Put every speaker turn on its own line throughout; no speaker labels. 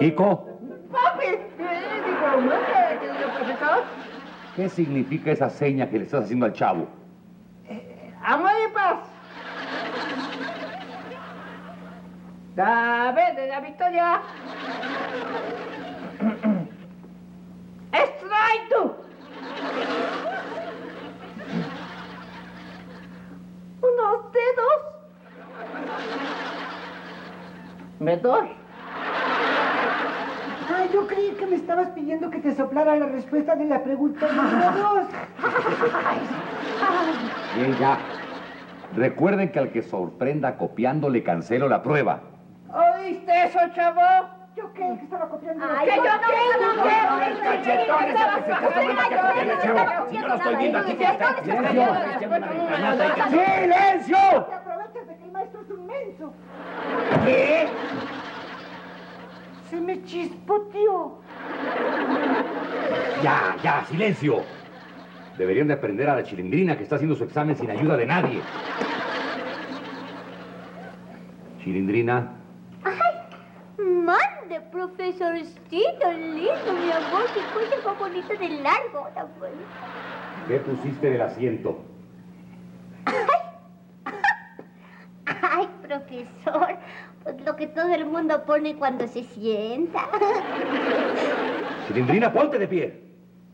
Kiko.
Papi, digo, querido profesor.
¿Qué significa esa seña que le estás haciendo al chavo?
Amor y paz. David de la Victoria. ¡Strike tú! Unos dedos. ¿Me doy?
Ah, yo creí que me estabas pidiendo que te soplara la respuesta de la pregunta número 2.
Bien, ya. Recuerden que al que sorprenda copiando le cancelo la prueba.
¿Oíste eso, chavo?
Yo creí que estaba copiando.
Ay, yo no
Cachetón, ese que se está tomando que copiarle, chavo. Si yo lo estoy viendo aquí, que está ¡Silencio!
Te aprovechas de que el maestro es un menso.
¿Qué?
Se me chispoteó.
Ya, silencio. Deberían de aprender a la Chilindrina que está haciendo su examen sin ayuda de nadie. Chilindrina.
Mande, profesorcito lindo, mi amor, qué cosa más bonita de largo, tan bonita.
¿Qué pusiste en el asiento?
Ay, profesor, pues lo que todo el mundo pone cuando se sienta.
Chilindrina, ponte de pie.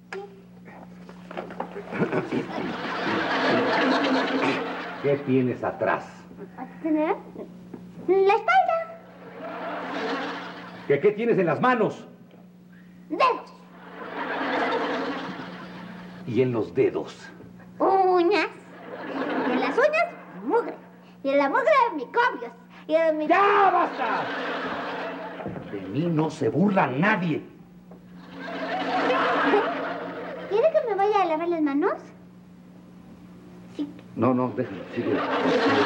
¿Qué tienes atrás?
La espalda.
¿Qué tienes en las manos?
Dedos.
Y en los dedos.
Uñas. Y en las uñas, mugre. Y en la mugre, microbios. Y en mi...
¡Ya, basta! De mí no se burla nadie.
¿Quiere que me vaya a lavar las manos? Sí.
No, déjalo, sigue.